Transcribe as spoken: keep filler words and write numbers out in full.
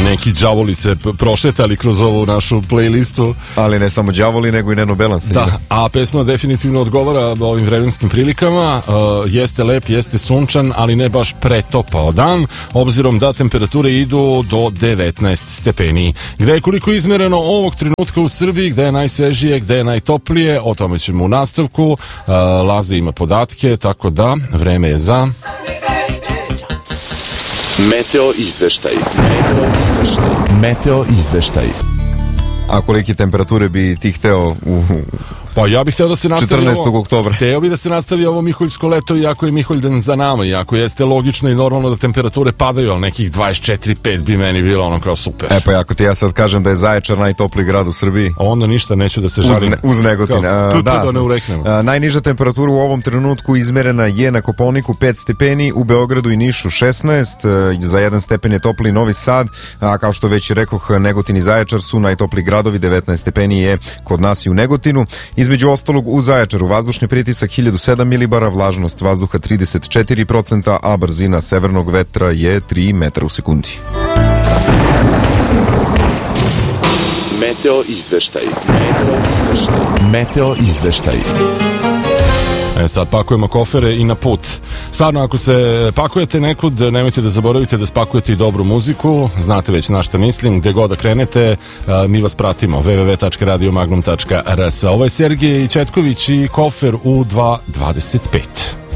neki đavoli se prošetali kroz ovu našu playlistu. Ali ne samo đavoli, nego i Neno Belan se da, igra. A pesma definitivno odgovara ovim vremenskim prilikama. Uh, jeste lep, jeste sunčan, ali ne baš pretopao dan, obzirom da temperature idu do devetnaest stepeni. Gde je koliko izmereno ovog trenutka u Srbiji, gde je najsvežije, gde je najtoplije, o tome ćemo u nastavku. Uh, Laza ima podatke, tako da vreme je za Meteo izveštaj. Meteo izveštaj. Meteo izveštaj. A kolike temperature bi ti hteo u... Pa ja bih hteo da se nastavi četrnaestog oktobra. Hteo bih da se nastavi ovo Miholjsko leto, iako je Miholjdan za nama, iako jeste logično i normalno da temperature padaju, ali nekih dvadeset četiri pet bi meni bilo ono kao super. E pa ako ti ja sad kažem da je Zaječar najtopliji grad u Srbiji, onda ništa, neću da se žalim. Uz, uz Negotin. Kao, da, da ne ureknemo. A, najniža temperatura u ovom trenutku izmerena je na Kopaoniku pet stepeni, u Beogradu i Nišu šesnaest, a, za jedan stepen je topliji Novi Sad, a kao što već rekoh, Negotin i Zaječar su najtopliji gradovi, devetnaest stepeni je kod nas i u Negotinu. Između ostalog u Zaječaru vazdušni pritisak hiljadu sedam milibara, vlažnost vazduha trideset četiri procenta, a brzina severnog vetra je tri metra u sekundi. Meteo izveštaj. Meteo izveštaj. Meteo izveštaj. E sad pakujemo kofere i na put. Stvarno, ako se pakujete nekud, nemojte da zaboravite da spakujete i dobru muziku. Znate već na šta mislim, gde god da krenete, mi vas pratimo. w w w tačka radio magnum tačka r s. Ovo je Sergej Četković i kofer u dva dvadeset pet.